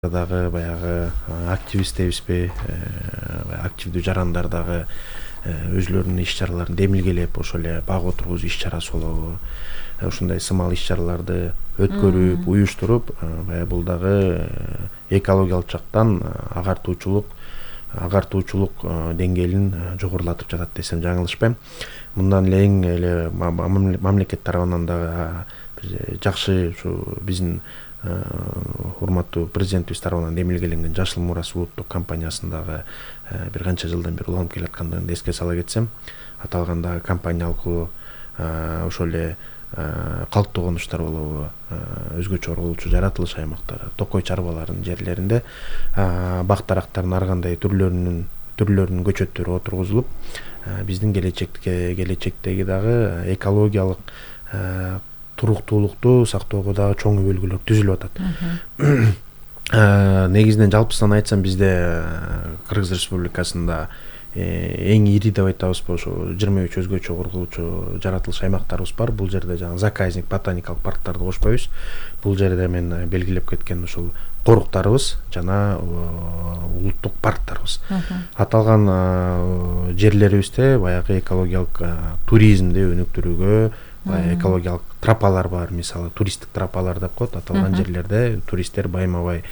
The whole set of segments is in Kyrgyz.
дагы баягы активист дейбизби, активдүү жарандар дагы өзлөрүнүн иш-чараларын демилгелеп, ошол эле бак отургузуу иш-чарасы болобу, ушундай сымал иш-чараларды өткөрүп, уюштуруп, баягы бул дагы экологиялык жактан агартуучулук деңгээлин жогорулатып жатат десем жаңылышпайм. Мындан эң эле мамлекет тарабынан дагы жакшы ушу биздин урматтуу президентибиз тарабынан демилгеленген Жашыл мурас улуттук компаниясындагы бир канча жылдан бери уланып келаткандыгын эске сала кетсем, аталган дагы компания аркылуу ошол эле калктуу конуштар болобу, өзгөчө орголчу жаратылыш аймактары, токой чарбаларынын жерлеринде бак дарактардын ар кандай түрлөрүнүн көчөттөрү отургузулуп, биздин келечектеги дагы экологиялык туруктуулукту сактоого дагы чоң өбөлгөлөр түзүлүп атат. Негизинен жалпысынан айтсам, бизде Кыргыз Республикасында эң ири деп айтабызбы, ошо 23 өзгөчө корголчу жаратылыш аймактарыбыз бар. Бул жерде жаңы заказник ботаникалык парктарды кошпойбуз. Бул жерде мен белгилеп кеткен ушул коруктарыбыз жана улуттук парктарыбыз. Аталган жерлерибизде баягы экологиялык туризмди өнүктүрүүгө экологиялык тропалар бар, мисалы туристтик тропалар деп коет. Аталган жерлерде туристтер байма-бай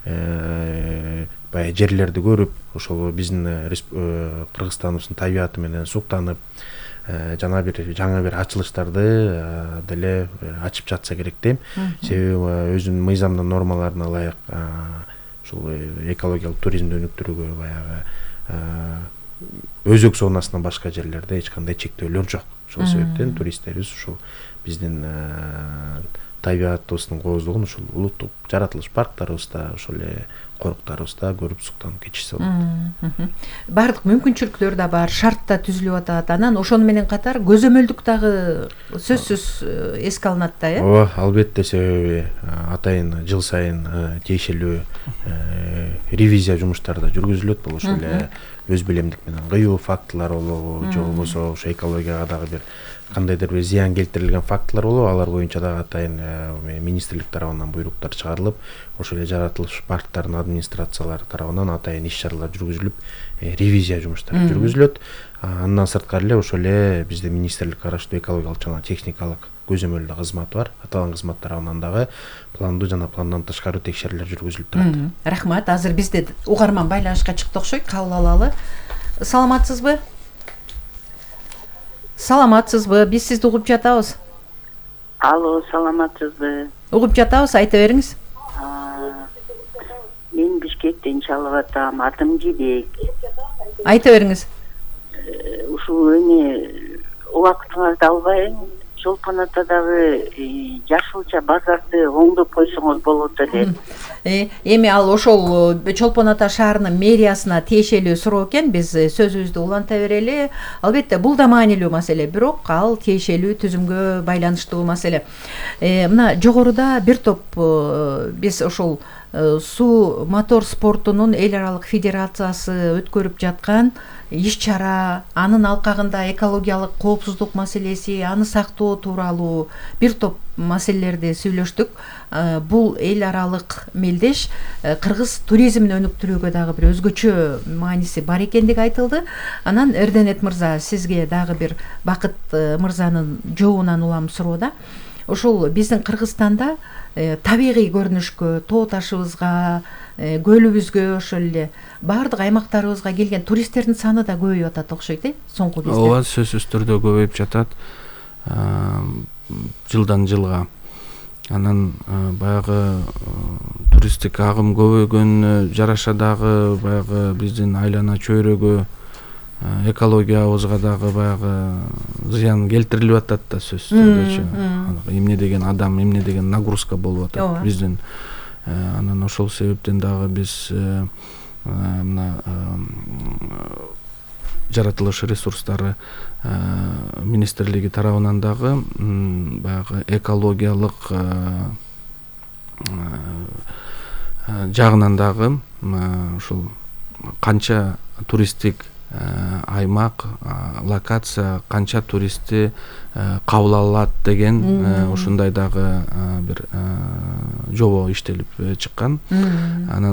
баягы жерлерди көрүп, ошол биздин Кыргызстаныбыздын табияты менен суктанып, жаңа бир ачылыштарды деле ачып жатса керек дейм. Себеби өзүнүн мыйзамдын нормаларына ылайык ушул экологиялык туризмди өнүктүрүүгө баягы өзөк зонасынан башка жерлерде эч кандай чектөөлөр жок. Ошол себептен туристтерибиз ушул биздин табиятыбыздын кооздугун ушул улуттук жаратылыш парктарыбызда, ошол эле коруктарыбызда көрүп суктанып кетишсе болот. Бардык мүмкүнчүлүктөр да бар, шарт да түзүлүп атат. Анан ошону менен катар көзөмөлдүк дагы сөзсүз эске алынат да, Ооба, албетте, себеби атайын жыл сайын тиешелүү ревизия жумуштары да жүргүзүлөт. Бул ошол эле өз билемдик менен кыюу фактылар болобу, же болбосо ошо экологияга дагы бир кандайдыр бир зыян келтирилген фактылар болобу, алар боюнча дагы атайын министрлик тарабынан буйруктар чыгарылып, ошол эле жаратылыш парктардын администрациялары тарабынан атайын иш-чаралар жүргүзүлүп, ревизия жумуштары жүргүзүлөт. Андан сырткары эле ошол эле бизде министрлик караштуу экологиялык жана техникалык көзөмөлдөө кызматы бар. Аталган кызмат тарабынан дагы пландуу жана пландан тышкары текшерүүлөр жүргүзүлүп турат. Рахмат. Азыр бизде угарман байланышка чыкты окшойт. Кабыл алалы. Саламатсызбы? Саламатсызбы? Биз сизди угуп жатабыз. Алло, саламатсызбы? Угуп жатабыз, айта бериңиз. Мен Бишкектен чалып атам, атым Жибек. Айта бериңиз. Ушул убактыңызды албайын, Чолпон атадагы жашылча базарды оңдоп койсоңуз болот эле. Эми ал ошол Чолпон ата шаарынын мэриясына тиешелүү суроо экен. Биз сөзүбүздү уланта берели. Албетте, бул да маанилүү маселе, бирок ал тиешелүү түзүмгө байланыштуу маселе. Мына жогоруда бир топ биз ошол суу мотор спортунун эл аралык федерациясы өткөрүп жаткан иш-чара, анын алкагында экологиялык коопсуздук маселеси, аны сактоо тууралуу бир топ маселелерди сүйлөштүк. Бул эл аралык мелдеш кыргыз туризмин өнүктүрүүгө дагы бир өзгөчө мааниси бар экендиги айтылды. Анан Эрденет мырза, сизге дагы бир Бакыт мырзанын жообунан улам суроода. Ошол биздин Кыргызстанда табигый көрүнүшкө, тоо ташыбызга, көлүбүзгө, ошол эле баардык аймактарыбызга келген туристтердин саны да көбөйүп атат окшойт, соңку кезде. Ооба, сөзсүз түрдө көбөйүп жатат. Жылдан жылга. Анан баягы туристтик агым көбөйгөнүнө жараша дагы баягы биздин айлана чөйрөгө, экологиябызга дагы баягы зыян келтирилип атат да, сөзсүз түрдө. Эмне деген адам, эмне деген нагрузка болуп атат биздин. Анан ошол себептен дагы биз мына жаратылыш ресурстары министрлиги тарабынан дагы баягы экологиялык жагынан дагы ушул канча туристтик аймак, локация канча туристти кабыл алат деген ушундай дагы бир жобо иштелип чыккан. Анан